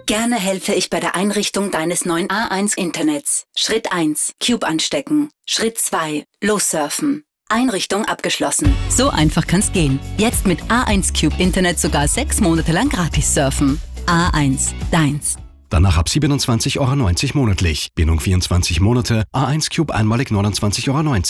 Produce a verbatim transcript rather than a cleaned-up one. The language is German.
Gerne helfe ich bei der Einrichtung deines neuen A eins Internets. Schritt eins. Cube anstecken. Schritt zwei. Lossurfen. Einrichtung abgeschlossen. So einfach kann's gehen. Jetzt mit A eins Cube Internet sogar sechs Monate lang gratis surfen. A eins. Deins. Danach ab siebenundzwanzig Euro neunzig monatlich. Bindung vierundzwanzig Monate. A eins Cube einmalig neunundzwanzig Euro neunzig.